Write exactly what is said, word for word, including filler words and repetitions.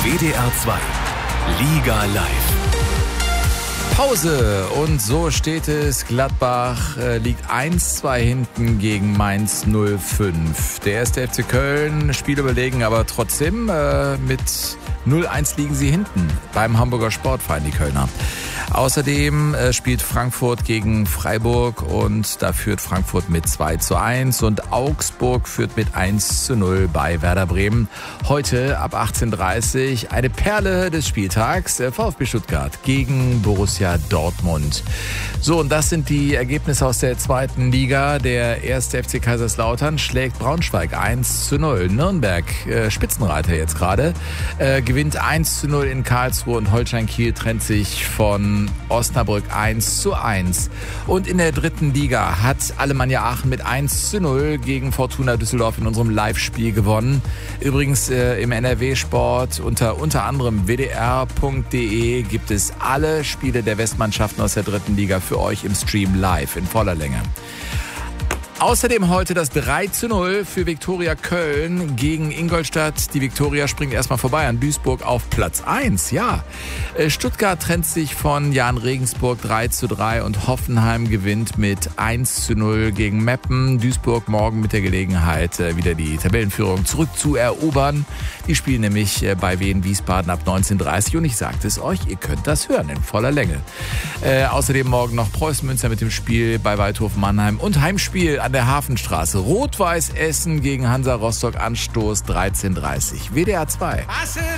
W D R zwei Liga live. Pause und so steht es. Gladbach äh, liegt eins zu zwei hinten gegen Mainz null fünf. Der erste F C Köln Spiel überlegen, aber trotzdem äh, mit null eins liegen sie hinten beim Hamburger Sportverein, die Kölner. Außerdem äh, spielt Frankfurt gegen Freiburg und da führt Frankfurt mit zwei zu eins und Augsburg führt mit eins zu null bei Werder Bremen. Heute ab achtzehn Uhr dreißig eine Perle des Spieltags, äh, VfB Stuttgart gegen Borussia Dortmund. So, und das sind die Ergebnisse aus der zweiten Liga. Der erste F C Kaiserslautern schlägt Braunschweig eins zu null. Nürnberg, äh, Spitzenreiter jetzt gerade, äh, gewinnt eins zu null in Karlsruhe und Holstein Kiel trennt sich von Osnabrück eins zu eins. Und in der dritten Liga hat Alemannia Aachen mit eins zu null gegen Fortuna Düsseldorf in unserem Live-Spiel gewonnen. Übrigens äh, im N R W-Sport unter unter anderem w d r punkt d e gibt es alle Spiele der Westmannschaften aus der dritten Liga für euch im Stream live in voller Länge. Außerdem heute das drei zu null für Viktoria Köln gegen Ingolstadt. Die Viktoria springt erstmal vorbei an Duisburg auf Platz eins. Ja, Stuttgart trennt sich von Jahn Regensburg drei zu drei und Hoffenheim gewinnt mit eins zu null gegen Meppen. Duisburg morgen mit der Gelegenheit, wieder die Tabellenführung zurückzuerobern. Die spielen nämlich bei Wien Wiesbaden ab neunzehn Uhr dreißig und ich sagte es euch, ihr könnt das hören in voller Länge. Äh, außerdem morgen noch Preußen Münster mit dem Spiel bei Waldhofen Mannheim und Heimspiel an der Hafenstraße. Rot-Weiß Essen gegen Hansa Rostock, Anstoß dreizehn Uhr dreißig. W D R zwei.